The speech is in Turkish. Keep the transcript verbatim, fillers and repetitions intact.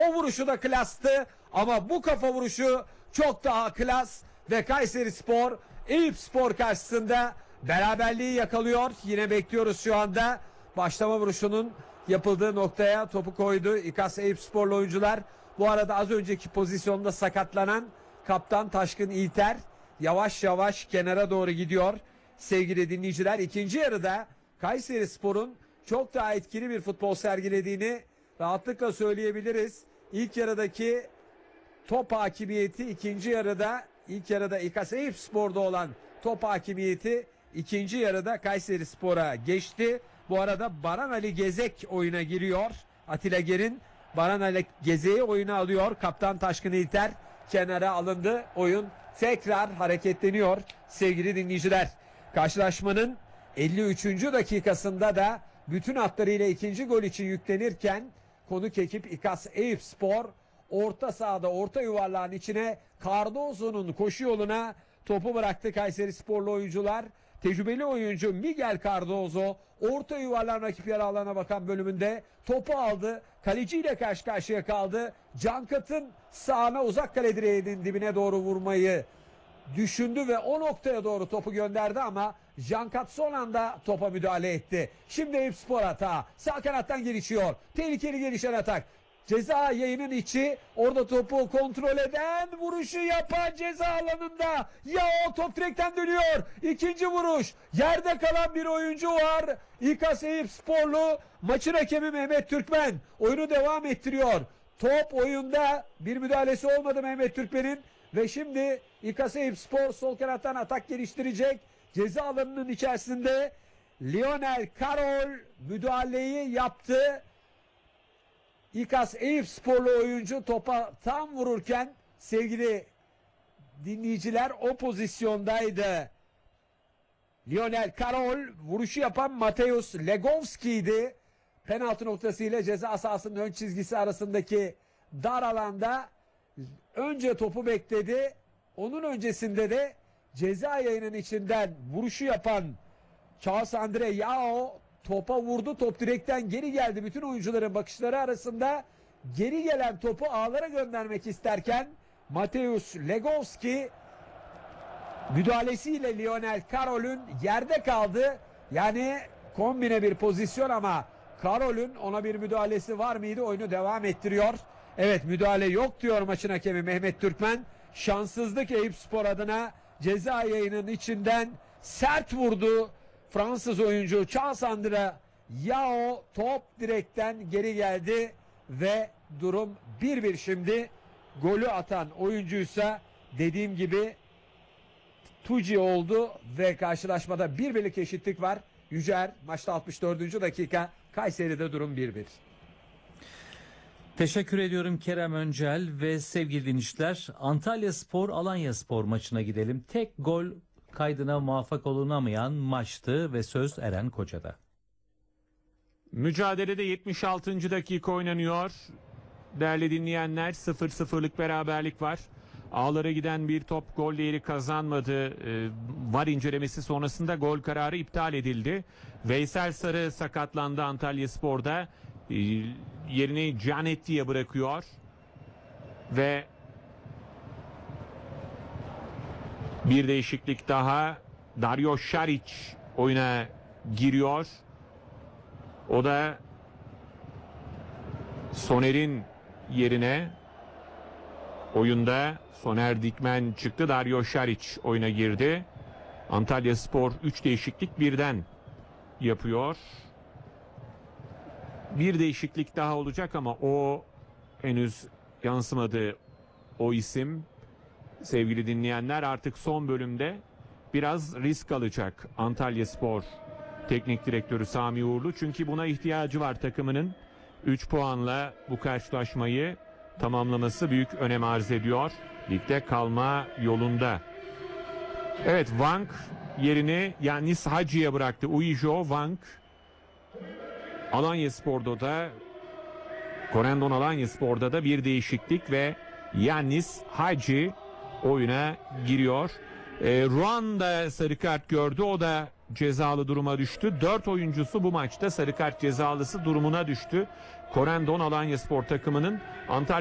O vuruşu da klastı ama bu kafa vuruşu çok daha klas ve Kayserispor Eyüpspor karşısında beraberliği yakalıyor. Yine bekliyoruz şu anda. Başlama vuruşunun yapıldığı noktaya topu koydu İKAS Eyüpsporlu oyuncular. Bu arada az önceki pozisyonda sakatlanan kaptan Taşkın İlter yavaş yavaş kenara doğru gidiyor. Sevgili dinleyiciler, ikinci yarıda Kayserispor'un çok daha etkili bir futbol sergilediğini rahatlıkla söyleyebiliriz. İlk yarıdaki top hakimiyeti ikinci yarıda, ilk yarıda İKAS Eyüpspor'da olan top hakimiyeti ikinci yarıda Kayserispor'a geçti. Bu arada Baran Ali Gezek oyuna giriyor. Atilla Ger'in Baran Ali Gezek'i oyuna alıyor. Kaptan Taşkın İlter kenara alındı. Oyun tekrar hareketleniyor sevgili dinleyiciler. Karşılaşmanın elli üçüncü dakikasında da bütün hatlarıyla ikinci gol için yüklenirken konuk ekip İKAS Eyüpspor orta sahada orta yuvarlağın içine Cardozo'nun koşu yoluna topu bıraktı Kayserisporlu oyuncular. Tecrübeli oyuncu Miguel Cardozo orta yuvarlağın rakip yarı alana bakan bölümünde topu aldı. Kaleciyle karşı karşıya kaldı. Cankat'ın sağına uzak kale direğinin dibine doğru vurmayı düşündü ve o noktaya doğru topu gönderdi ama Cankat son anda topa müdahale etti. Şimdi Eyüpspor hata. Sağ kanattan gelişiyor. Tehlikeli gelişen atak. Ceza yayının içi, orada topu kontrol eden, vuruşu yapan ceza alanında. Ya o top direkten dönüyor. İkinci vuruş. Yerde kalan bir oyuncu var. İKAS Eyüpsporlu maçın hakemi Mehmet Türkmen oyunu devam ettiriyor. Top oyunda, bir müdahalesi olmadı Mehmet Türkmen'in ve şimdi İKAS Eyüpspor sol kanattan atak geliştirecek. Ceza alanının içerisinde Lionel Karol müdahaleyi yaptı. İKAS Eyüpsporlu oyuncu topa tam vururken sevgili dinleyiciler o pozisyondaydı. Lionel Karol, vuruşu yapan Mateusz Legowski'ydi. Penaltı noktası ile ceza sahasının ön çizgisi arasındaki dar alanda önce topu bekledi. Onun öncesinde de ceza yayının içinden vuruşu yapan Charles Andre Yao topa vurdu. Top direkten geri geldi. Bütün oyuncuların bakışları arasında geri gelen topu ağlara göndermek isterken Mateusz Legowski müdahalesiyle Lionel Karol'ün yerde kaldı. Yani kombine bir pozisyon ama Karol'ün ona bir müdahalesi var mıydı? Oyunu devam ettiriyor. Evet, müdahale yok diyor maçın hakemi Mehmet Türkmen. Şanssızlık Eyüpspor adına, ceza yayının içinden sert vurdu Fransız oyuncu Charles Andre Yao. Top direkten geri geldi ve durum bir bir şimdi. Golü atan oyuncuysa dediğim gibi Tuci oldu ve karşılaşmada bir birlik eşitlik var. Yücer maçta altmış dördüncü dakika, Kayseri'de durum bir bir. Teşekkür ediyorum Kerem Öncel ve sevgili dinleyiciler, Antalyaspor Alanyaspor maçına gidelim. Tek gol kaydına muvaffak olunamayan maçtı ve söz Eren Koca'da. Mücadelede yetmiş altıncı dakika oynanıyor. Değerli dinleyenler, sıfır sıfırlık beraberlik var. Ağlara giden bir top gol değeri kazanmadı. Ee, var incelemesi sonrasında gol kararı iptal edildi. Veysel Sarı sakatlandı Antalyaspor'da. Ee, yerini Gianetti'ye bırakıyor. Ve bir değişiklik daha. Dario Šarić oyuna giriyor. O da Soner'in yerine oyunda Soner Dikmen çıktı. Dario Šarić oyuna girdi. Antalyaspor üç değişiklik birden yapıyor. Bir değişiklik daha olacak ama o henüz yansımadı, o isim. Sevgili dinleyenler, artık son bölümde biraz risk alacak Antalyaspor Teknik Direktörü Sami Uğurlu. Çünkü buna ihtiyacı var takımının. üç puanla bu karşılaşmayı tamamlaması büyük önem arz ediyor. Ligde kalma yolunda. Evet, Wang yerini Yannis Hacı'ya bıraktı. Uijo Wang. Alanyaspor'da da Corendon Alanyaspor'da da bir değişiklik ve Yannis Hacı oyuna giriyor. E, Ruan da sarı kart gördü. O da cezalı duruma düştü. dört oyuncusu bu maçta sarı kart cezalısı durumuna düştü. Corendon Alanyaspor takımının Antalya